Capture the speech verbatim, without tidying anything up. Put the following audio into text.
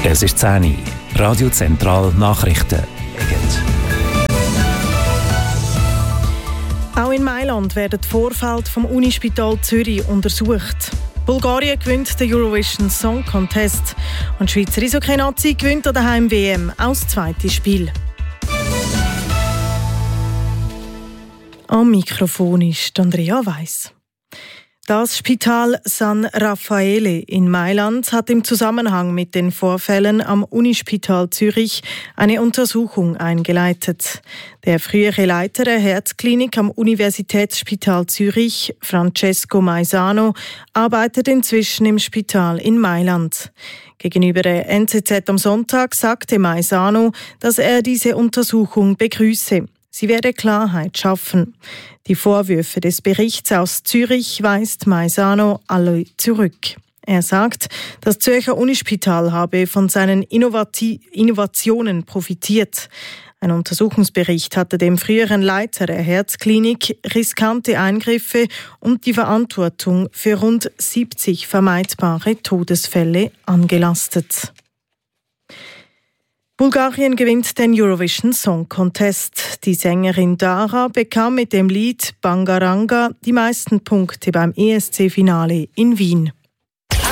Es ist zehn Uhr. Radio Zentral Nachrichten. Auch in Mailand werden die Vorfälle vom Unispital Zürich untersucht. Bulgarien gewinnt den Eurovision Song Contest und die Schweizer Eishockey-Nazi gewinnt an der Heim-W M auch das zweite Spiel. Am Mikrofon ist Andrea Weiss. Das Spital San Raffaele in Mailand hat im Zusammenhang mit den Vorfällen am Unispital Zürich eine Untersuchung eingeleitet. Der frühere Leiter der Herzklinik am Universitätsspital Zürich, Francesco Maisano, arbeitet inzwischen im Spital in Mailand. Gegenüber der N Z Z am Sonntag sagte Maisano, dass er diese Untersuchung begrüße. Sie werde Klarheit schaffen. Die Vorwürfe des Berichts aus Zürich weist Maisano alle zurück. Er sagt, das Zürcher Unispital habe von seinen Innovati- Innovationen profitiert. Ein Untersuchungsbericht hatte dem früheren Leiter der Herzklinik riskante Eingriffe und die Verantwortung für rund siebzig vermeidbare Todesfälle angelastet. Bulgarien gewinnt den Eurovision Song Contest. Die Sängerin Dara bekam mit dem Lied Bangaranga die meisten Punkte beim E S C-Finale in Wien.